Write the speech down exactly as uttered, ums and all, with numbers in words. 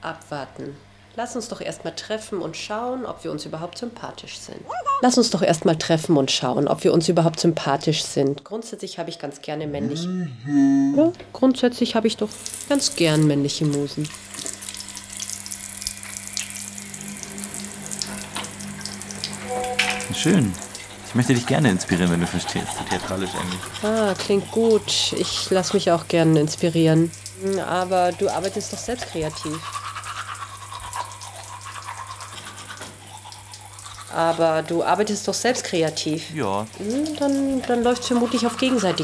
Abwarten. Lass uns doch erstmal treffen und schauen, ob wir uns überhaupt sympathisch sind. Lass uns doch erstmal treffen und schauen, ob wir uns überhaupt sympathisch sind. Grundsätzlich habe ich ganz gerne männliche... Ja, grundsätzlich habe ich doch ganz gern männliche Musen. Schön. Ich möchte dich gerne inspirieren, wenn du verstehst. So theatralisch eigentlich. Ah, klingt gut. Ich lasse mich auch gerne inspirieren. Aber du arbeitest doch selbst kreativ. Aber du arbeitest doch selbst kreativ. Ja. Hm, Dann, dann läuft es vermutlich auf gegenseitig.